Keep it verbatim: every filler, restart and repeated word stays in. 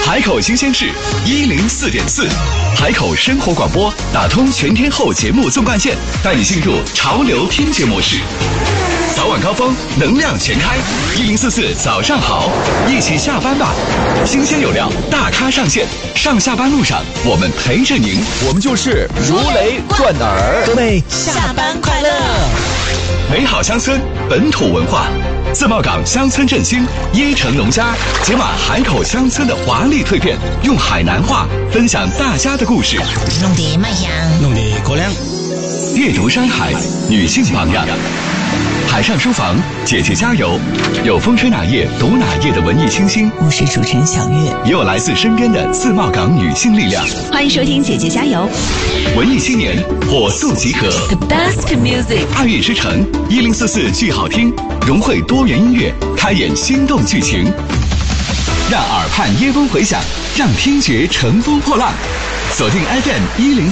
海口新鲜事一零四点四，海口生活广播打通全天候节目纵贯线，带你进入潮流听觉模式。早晚高峰，能量全开，一零四四早上好，一起下班吧。新鲜有料，大咖上线，上下班路上我们陪着您， 我们就是如雷贯耳。 各位下班快乐！ 美好乡村，本土文化。自贸港乡村振兴，椰城农家解码海口乡村的华丽蜕变，用海南话分享大家的故事， 弄得卖香， 弄得高粱。 阅读山海，女性榜样。海上书房，姐姐加油！有风吹哪页读哪页的文艺清新， 我是主持人小月， 也有来自身边的自贸港女性力量。 欢迎收听姐姐加油！ 文艺青年火速集合 ，The best music， 爱乐之城一零四四剧好听，融汇多元音乐，开演心动剧情，让耳畔耶风回响，让听觉乘风破浪。锁定 F M 一零。